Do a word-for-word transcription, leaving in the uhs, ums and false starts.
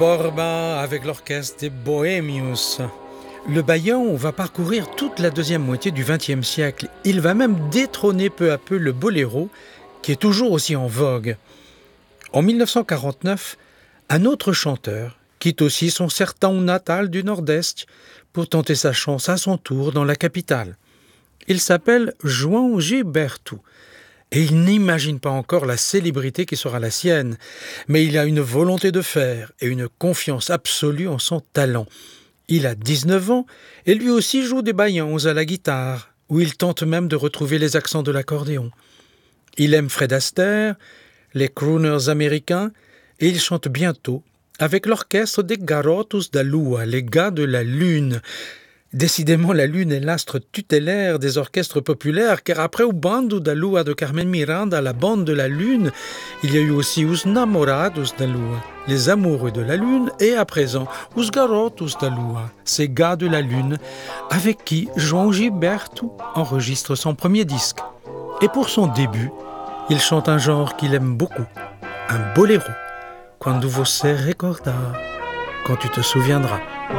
Borba avec l'orchestre des Bohemios. Le baillion va parcourir toute la deuxième moitié du vingtième siècle. Il va même détrôner peu à peu le boléro, qui est toujours aussi en vogue. En mille neuf cent quarante-neuf, un autre chanteur quitte aussi son sertão natal du Nord-Est pour tenter sa chance à son tour dans la capitale. Il s'appelle João Gilberto. Et il n'imagine pas encore la célébrité qui sera la sienne, mais il a une volonté de faire et une confiance absolue en son talent. Il a dix-neuf ans et lui aussi joue des baiões à la guitare, où il tente même de retrouver les accents de l'accordéon. Il aime Fred Astaire, les crooners américains, et il chante bientôt avec l'orchestre des Garotos da Lua, les gars de la Lune. Décidément, la Lune est l'astre tutélaire des orchestres populaires, car après o Bando da Lua de Carmen Miranda, la bande de la Lune, il y a eu aussi os Namorados da Lua, les amoureux de la Lune, et à présent, os Garotos da Lua, ces gars de la Lune, avec qui João Gilberto enregistre son premier disque. Et pour son début, il chante un genre qu'il aime beaucoup, un boléro. Quando você recordar, quand tu te souviendras.